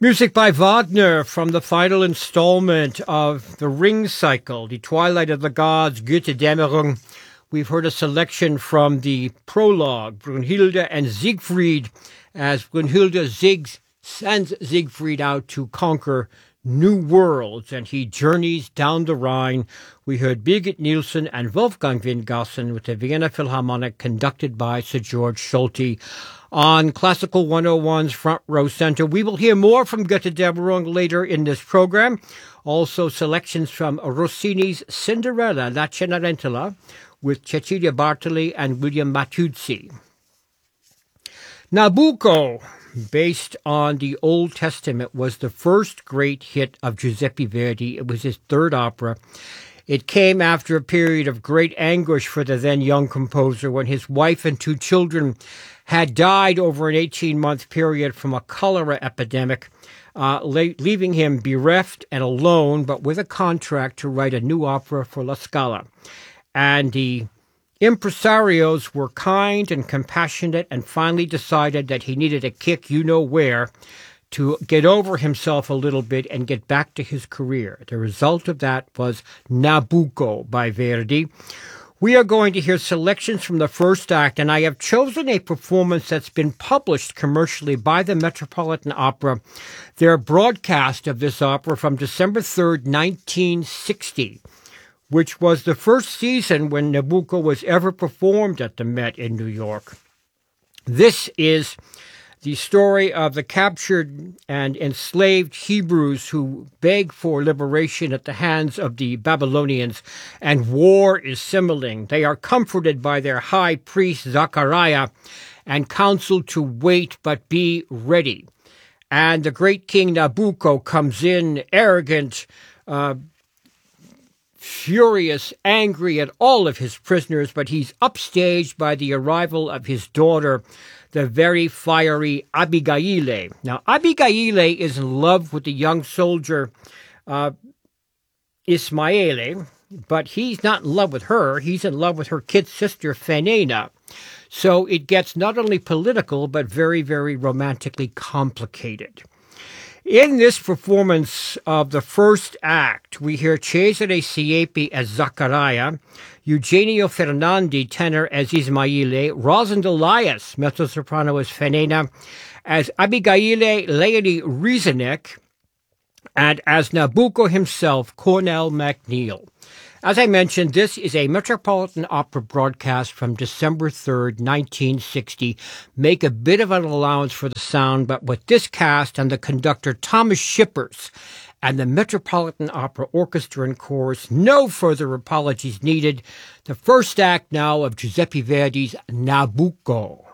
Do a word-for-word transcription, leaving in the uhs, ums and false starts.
Music by Wagner from the final installment of the Ring Cycle, The Twilight of the Gods, Götterdämmerung. We've heard a selection from the prologue, Brunhilde and Siegfried, as Brunhilde Sieg sends Siegfried out to conquer new worlds, and he journeys down the Rhine. We heard Birgit Nilsson and Wolfgang Windgassen with the Vienna Philharmonic, conducted by Sir George Solti. On Classical one oh one's Front Row Center, we will hear more from Götterdämmerung later in this program. Also selections from Rossini's Cinderella, La Cenerentola, with Cecilia Bartoli and William Mattuzzi. Nabucco, based on the Old Testament, was the first great hit of Giuseppe Verdi. It was his third opera. It came after a period of great anguish for the then young composer when his wife and two children had died over an eighteen-month period from a cholera epidemic, uh, leaving him bereft and alone, but with a contract to write a new opera for La Scala. And the impresarios were kind and compassionate and finally decided that he needed a kick you-know-where to get over himself a little bit and get back to his career. The result of that was Nabucco by Verdi. We are going to hear selections from the first act, and I have chosen a performance that's been published commercially by the Metropolitan Opera, their broadcast of this opera from December third, nineteen sixty, which was the first season when Nabucco was ever performed at the Met in New York. This is the story of the captured and enslaved Hebrews who beg for liberation at the hands of the Babylonians, and war is simmering. They are comforted by their high priest Zachariah and counseled to wait but be ready. And the great king Nabucco comes in arrogant, uh, furious, angry at all of his prisoners, but he's upstaged by the arrival of his daughter, the very fiery Abigail. Now, Abigail is in love with the young soldier uh, Ismaele, but he's not in love with her. He's in love with her kid sister, Fenena. So it gets not only political, but very, very romantically complicated. In this performance of the first act, we hear Cesare Siepi as Zachariah, Eugenio Fernandi, tenor, as Ismaele, Rosalind Elias, mezzo-soprano, as Fenena, as Abigail, Leonie Rieseneck, and as Nabucco himself, Cornell MacNeil. As I mentioned, this is a Metropolitan Opera broadcast from December third, nineteen sixty. Make a bit of an allowance for the sound, but with this cast and the conductor Thomas Shippers and the Metropolitan Opera Orchestra and Chorus, no further apologies needed. The first act now of Giuseppe Verdi's Nabucco.